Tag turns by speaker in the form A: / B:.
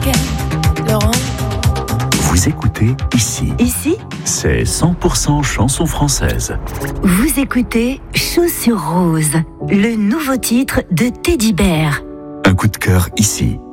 A: Laurent.
B: Vous écoutez Ici.
C: Ici,
B: C'est 100% chansons françaises.
C: vous écoutez Chaussures Roses, le nouveau titre de Teddy Bear.
B: Un coup de cœur ici.